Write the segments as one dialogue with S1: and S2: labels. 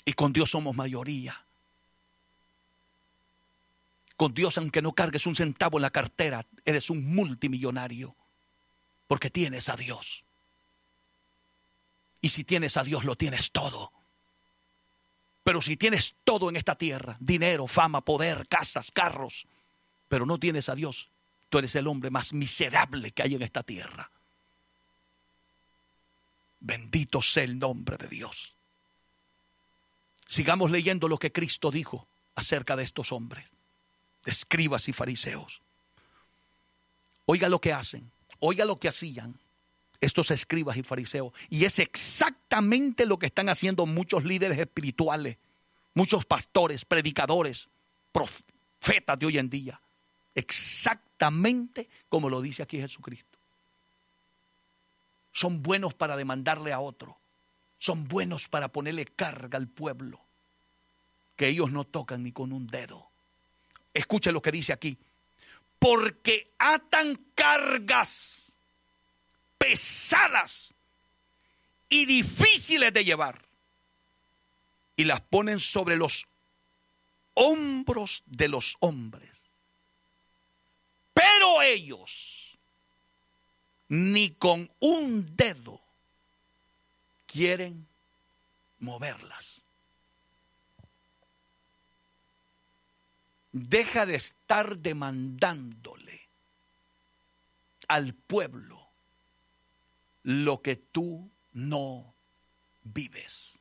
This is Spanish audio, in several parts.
S1: Y con Dios somos mayoría. Con Dios, aunque no cargues un centavo en la cartera, eres un multimillonario. Porque tienes a Dios. Y si tienes a Dios, lo tienes todo. Pero si tienes todo en esta tierra, dinero, fama, poder, casas, carros, pero no tienes a Dios, tú eres el hombre más miserable que hay en esta tierra. Bendito sea el nombre de Dios. Sigamos leyendo lo que Cristo dijo acerca de estos hombres, de escribas y fariseos. Oiga lo que hacen, oiga lo que hacían estos escribas y fariseos. Y es exactamente lo que están haciendo muchos líderes espirituales, muchos pastores, predicadores, profetas de hoy en día. Exactamente como lo dice aquí Jesucristo. Son buenos para demandarle a otro. Son buenos para ponerle carga al pueblo, que ellos no tocan ni con un dedo. Escuche lo que dice aquí. Porque atan cargas pesadas y difíciles de llevar y las ponen sobre los hombros de los hombres. Pero ellos ni con un dedo quieren moverlas. Deja de estar demandándole al pueblo lo que tú no vives.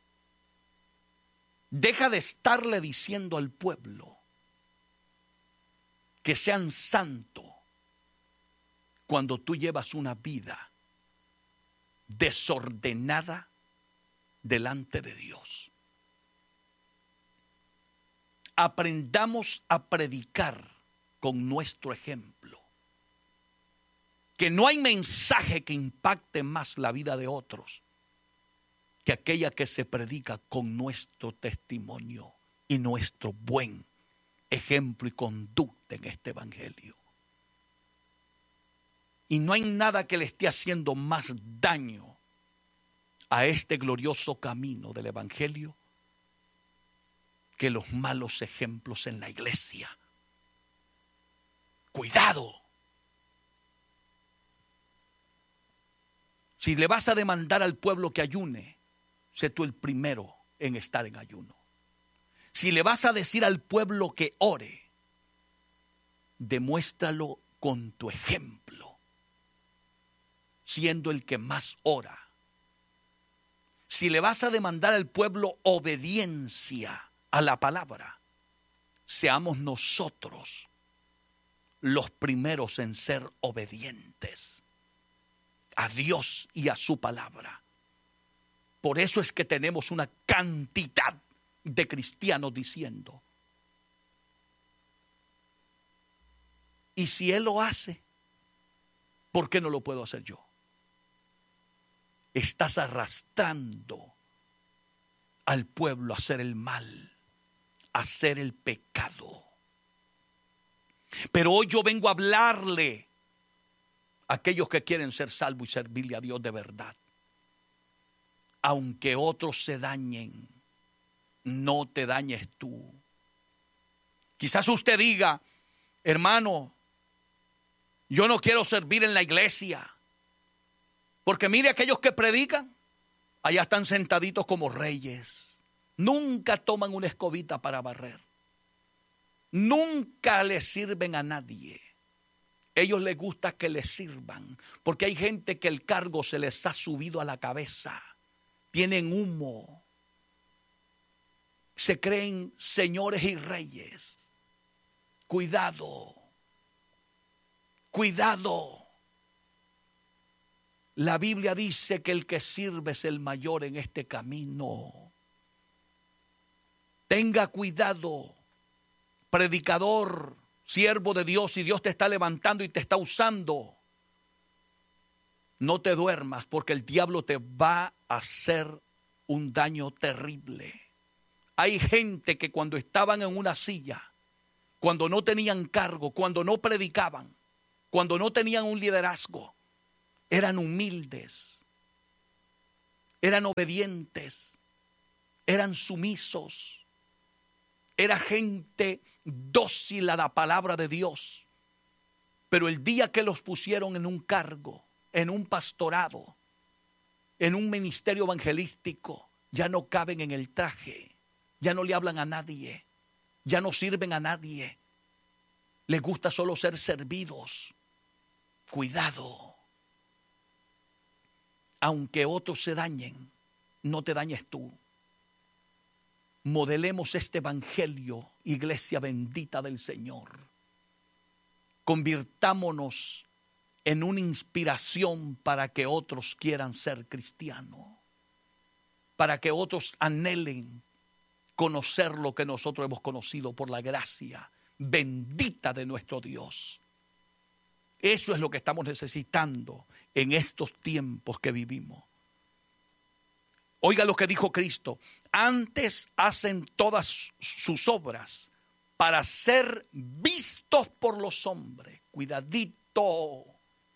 S1: Deja de estarle diciendo al pueblo que sean santos cuando tú llevas una vida desordenada delante de Dios. Aprendamos a predicar con nuestro ejemplo. Que no hay mensaje que impacte más la vida de otros que aquella que se predica con nuestro testimonio y nuestro buen ejemplo y conducta en este evangelio. Y no hay nada que le esté haciendo más daño a este glorioso camino del evangelio que los malos ejemplos en la iglesia. Cuidado. Si le vas a demandar al pueblo que ayune, sé tú el primero en estar en ayuno. Si le vas a decir al pueblo que ore, demuéstralo con tu ejemplo, siendo el que más ora. Si le vas a demandar al pueblo obediencia a la palabra, seamos nosotros los primeros en ser obedientes a Dios y a su palabra. Por eso es que tenemos una cantidad de cristianos diciendo, y si Él lo hace, ¿por qué no lo puedo hacer yo? Estás arrastrando al pueblo a hacer el mal, a hacer el pecado. Pero hoy yo vengo a hablarle a aquellos que quieren ser salvos y servirle a Dios de verdad. Aunque otros se dañen, no te dañes tú. Quizás usted diga, hermano, yo no quiero servir en la iglesia. Porque mire, aquellos que predican, allá están sentaditos como reyes. Nunca toman una escobita para barrer. Nunca le sirven a nadie. Ellos les gusta que les sirvan. Porque hay gente que el cargo se les ha subido a la cabeza. Tienen humo. Se creen señores y reyes. Cuidado. Cuidado. La Biblia dice que el que sirve es el mayor en este camino. Tenga cuidado, predicador, siervo de Dios, y Dios te está levantando y te está usando. No te duermas, porque el diablo te va a hacer un daño terrible. Hay gente que cuando estaban en una silla, cuando no tenían cargo, cuando no predicaban, cuando no tenían un liderazgo, eran humildes, eran obedientes, eran sumisos, era gente dócil a la palabra de Dios. Pero el día que los pusieron en un cargo, en un pastorado, en un ministerio evangelístico, ya no caben en el traje, ya no le hablan a nadie, ya no sirven a nadie, les gusta solo ser servidos. Cuidado, aunque otros se dañen, no te dañes tú. Modelemos este evangelio, iglesia bendita del Señor. Convirtámonos en una inspiración para que otros quieran ser cristianos, para que otros anhelen conocer lo que nosotros hemos conocido por la gracia bendita de nuestro Dios. Eso es lo que estamos necesitando en estos tiempos que vivimos. Oiga lo que dijo Cristo: antes hacen todas sus obras para ser vistos por los hombres. Cuidadito.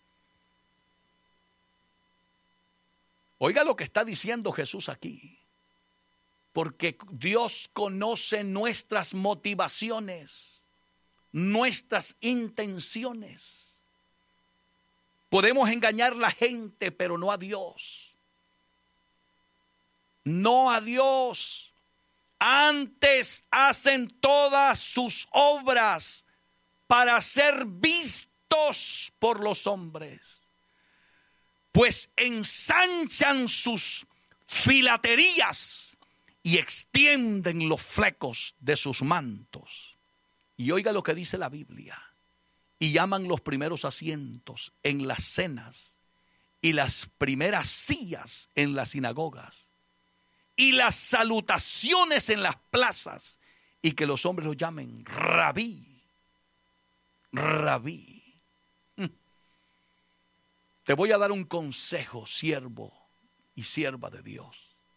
S1: Oiga lo que está diciendo Jesús aquí. Porque Dios conoce nuestras motivaciones, nuestras intenciones. Podemos engañar a la gente, pero no a Dios. No a Dios. Antes hacen todas sus obras para ser vistos por los hombres, pues ensanchan sus filaterías y extienden los flecos de sus mantos. Y oiga lo que dice la Biblia: y llaman los primeros asientos en las cenas y las primeras sillas en las sinagogas y las salutaciones en las plazas, y que los hombres lo llamen rabí, rabí. Te voy a dar un consejo, siervo y sierva de Dios.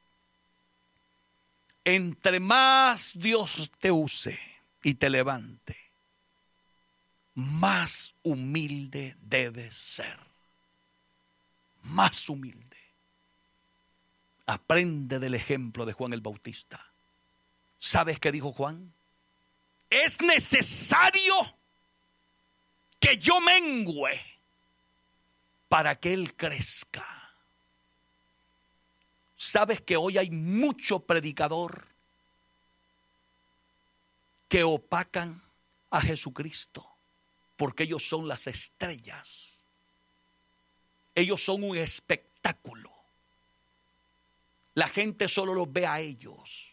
S1: Entre más Dios te use y te levante, más humilde debes ser. Más humilde. Aprende del ejemplo de Juan el Bautista. ¿Sabes qué dijo Juan? Es necesario que yo mengüe para que Él crezca. ¿Sabes que hoy hay mucho predicador que opacan a Jesucristo? Porque ellos son las estrellas. Ellos son un espectáculo. La gente solo los ve a ellos,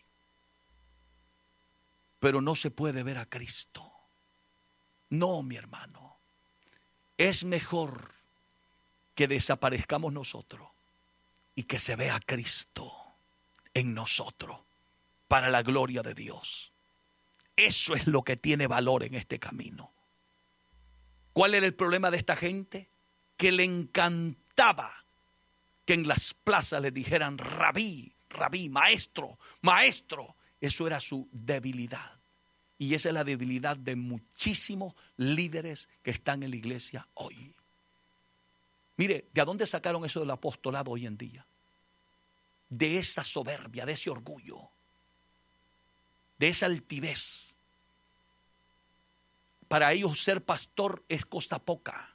S1: pero no se puede ver a Cristo. No, mi hermano. Es mejor que desaparezcamos nosotros y que se vea Cristo en nosotros para la gloria de Dios. Eso es lo que tiene valor en este camino. ¿Cuál era el problema de esta gente? Que le encantaba que en las plazas le dijeran rabí, rabí, maestro, maestro. Eso era su debilidad. Y esa es la debilidad de muchísimos líderes que están en la iglesia hoy. Mire, ¿de dónde sacaron eso del apostolado hoy en día? De esa soberbia, de ese orgullo, de esa altivez. Para ellos ser pastor es cosa poca.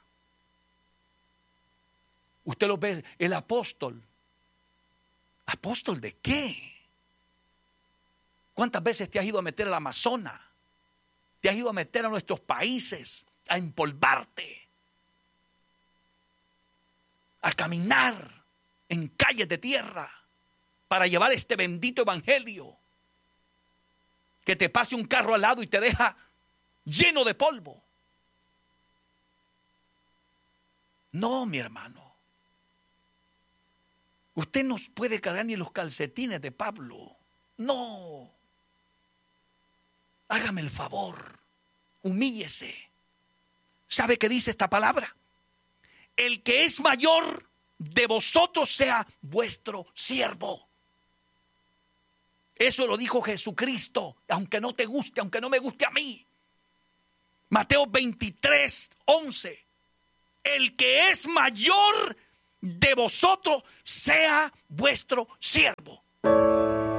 S1: Usted lo ve, el apóstol. ¿Apóstol de qué? ¿Cuántas veces te has ido a meter al Amazonas? Te has ido a meter a nuestros países, a empolvarte, a caminar en calles de tierra para llevar este bendito evangelio. Que te pase un carro al lado y te deja lleno de polvo. No, mi hermano. Usted no puede cargar ni los calcetines de Pablo. No. Hágame el favor. Humíllese. ¿Sabe qué dice esta palabra? El que es mayor de vosotros sea vuestro siervo. Eso lo dijo Jesucristo, aunque no te guste, aunque no me guste a mí. Mateo 23:11. El que es mayor de vosotros sea vuestro siervo.